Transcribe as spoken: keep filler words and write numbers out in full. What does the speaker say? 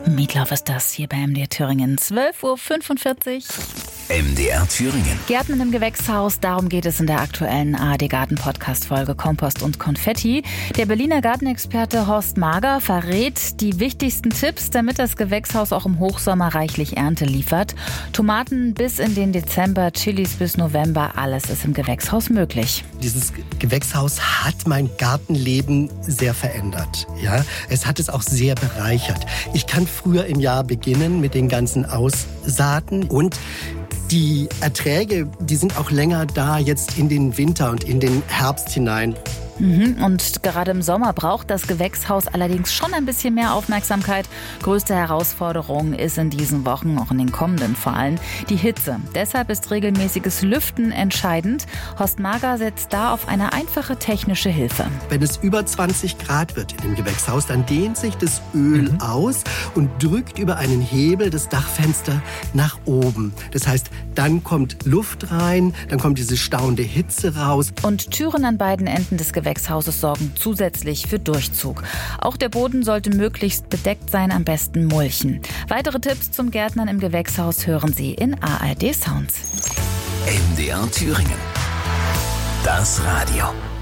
Mietlauf ist das hier bei M D R Thüringen. zwölf Uhr fünfundvierzig. M D R Thüringen. Gärtnern im Gewächshaus, darum geht es in der aktuellen A R D Garten Podcast Folge Kompost und Konfetti. Der Berliner Gartenexperte Horst Mager verrät die wichtigsten Tipps, damit das Gewächshaus auch im Hochsommer reichlich Ernte liefert. Tomaten bis in den Dezember, Chilis bis November, alles ist im Gewächshaus möglich. Dieses Gewächshaus hat mein Gartenleben sehr verändert. Ja, es hat es auch sehr bereichert. Ich kann früher im Jahr beginnen mit den ganzen Aussaaten und die Erträge, die sind auch länger da jetzt in den Winter und in den Herbst hinein. Mhm. Und gerade im Sommer braucht das Gewächshaus allerdings schon ein bisschen mehr Aufmerksamkeit. Größte Herausforderung ist in diesen Wochen, auch in den kommenden vor allem, die Hitze. Deshalb ist regelmäßiges Lüften entscheidend. Horst Mager setzt da auf eine einfache technische Hilfe. Wenn es über zwanzig Grad wird in dem Gewächshaus, dann dehnt sich das Öl mhm. aus und drückt über einen Hebel das Dachfenster nach oben. Das heißt, dann kommt Luft rein, dann kommt diese stauende Hitze raus. Und Türen an beiden Enden des Gewächshauses Gewächshauses sorgen zusätzlich für Durchzug. Auch der Boden sollte möglichst bedeckt sein, am besten mulchen. Weitere Tipps zum Gärtnern im Gewächshaus hören Sie in A R D Sounds. M D R Thüringen. Das Radio.